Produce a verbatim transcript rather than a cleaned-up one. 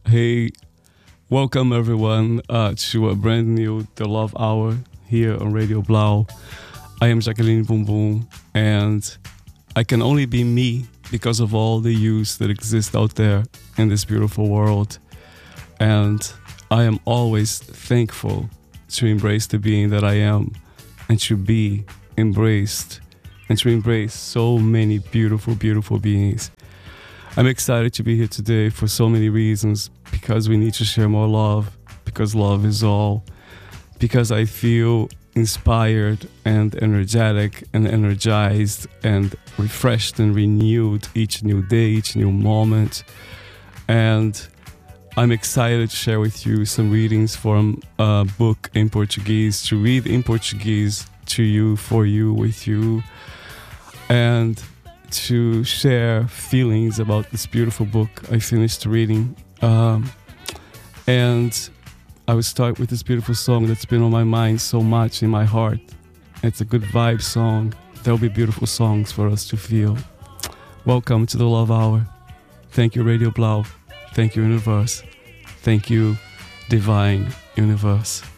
Hey, welcome everyone uh, to a brand new The Love Hour here on Radio Blau. I am Jacqueline Boom Boom, and I can only be me because of all the yous that exist out there in this beautiful world. And I am always thankful to embrace the being that I am and to be embraced and to embrace so many beautiful, beautiful beings. I'm excited to be here today for so many reasons, because we need to share more love, because love is all, because I feel inspired and energetic and energized and refreshed and renewed each new day, each new moment. And I'm excited to share with you some readings from a book in Portuguese, to read in Portuguese to you, for you, with you, and to share feelings about this beautiful book I finished reading. Um, and I will start with this beautiful song that's been on my mind so much, in my heart. It's a good vibe song. There'll be beautiful songs for us to feel. Welcome to the Love Hour. Thank you, Radio Blau. Thank you, Universe. Thank you, Divine Universe.